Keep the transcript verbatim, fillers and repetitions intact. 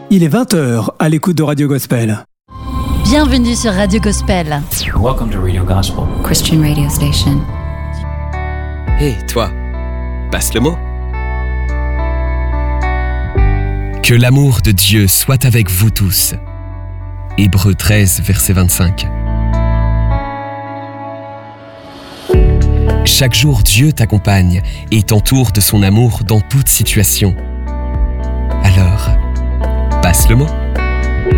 Il est vingt heures à l'écoute de Radio Gospel. Bienvenue sur Radio Gospel. Welcome to Radio Gospel. Christian radio station. Hé, hey, toi, passe le mot. Que l'amour de Dieu soit avec vous tous. Hébreux treize, verset vingt-cinq. Chaque jour, Dieu t'accompagne et t'entoure de son amour dans toute situation. Alors, passe le mot.